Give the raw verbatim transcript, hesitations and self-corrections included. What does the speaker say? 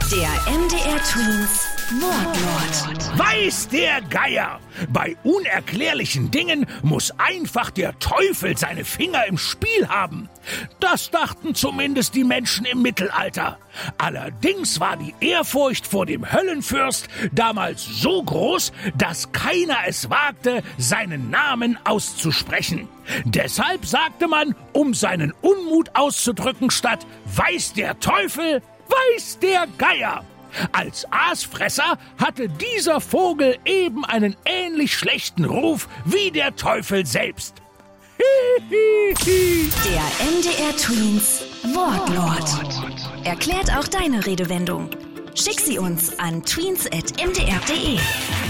Der M D R Twins Wortlaut. Weiß der Geier! Bei unerklärlichen Dingen muss einfach der Teufel seine Finger im Spiel haben. Das dachten zumindest die Menschen im Mittelalter. Allerdings war die Ehrfurcht vor dem Höllenfürst damals so groß, dass keiner es wagte, seinen Namen auszusprechen. Deshalb sagte man, um seinen Unmut auszudrücken, statt »Weiß der Teufel«, »Weiß der Geier«. Als Aasfresser hatte dieser Vogel eben einen ähnlich schlechten Ruf wie der Teufel selbst. Der M D R Twins Wortlaut. Erklärt auch deine Redewendung. Schick sie uns an tweens at m d r punkt d e.